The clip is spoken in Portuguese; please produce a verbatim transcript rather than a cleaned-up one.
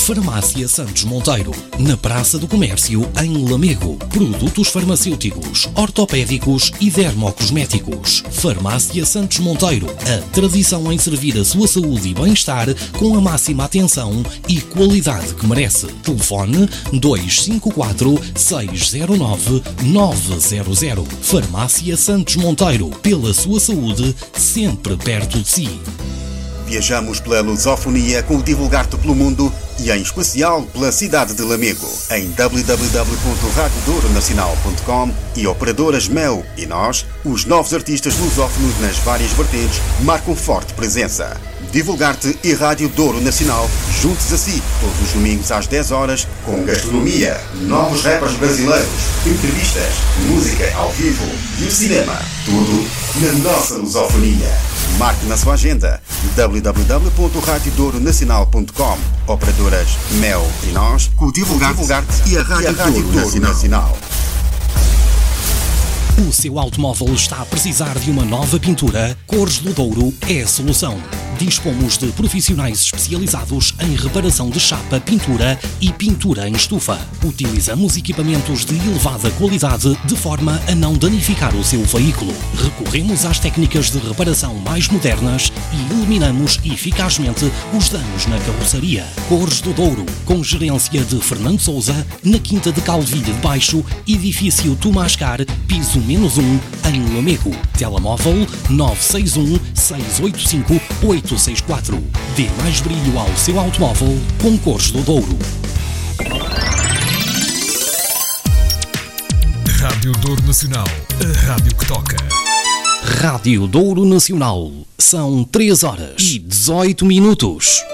Farmácia Santos Monteiro, na Praça do Comércio, em Lamego. Produtos farmacêuticos, ortopédicos e dermocosméticos. Farmácia Santos Monteiro, a tradição em servir a sua saúde e bem-estar com a máxima atenção e qualidade que merece. Telefone dois cinco quatro, seis zero nove, nove zero zero. Farmácia Santos Monteiro, pela sua saúde, sempre perto de si. Viajamos pela lusofonia com o Divulgar-te pelo mundo e em especial pela cidade de Lamego. Em w w w ponto rádio douro nacional ponto com e operadoras Mel e nós, os novos artistas lusófonos nas várias vertentes marcam forte presença. Divulgar-te e Rádio Douro Nacional juntos a si, todos os domingos às dez horas, com gastronomia, novos rappers brasileiros, entrevistas, música ao vivo e o cinema. Tudo na nossa lusofonia. Marque na sua agenda w w w ponto rádio douro nacional ponto com. Operadoras Mel e nós, com o Divulgar-te Divulgar e a Rádio, e a Rádio Douro, Douro Nacional. Nacional. O seu automóvel está a precisar de uma nova pintura? Cores do Douro é a solução. Dispomos de profissionais especializados em reparação de chapa, pintura e pintura em estufa. Utilizamos equipamentos de elevada qualidade de forma a não danificar o seu veículo. Recorremos às técnicas de reparação mais modernas e eliminamos eficazmente os danos na carroceria. Cores do Douro, com gerência de Fernando Souza, na Quinta de Calvilha de Baixo, edifício Tomascar, piso menos um, em Lamego. Telemóvel nove seis um, seis oito cinco, oito seis quatro. Dê mais brilho ao seu automóvel com Cores do Douro. Rádio Douro Nacional, a rádio que toca. Rádio Douro Nacional. São três horas e dezoito minutos.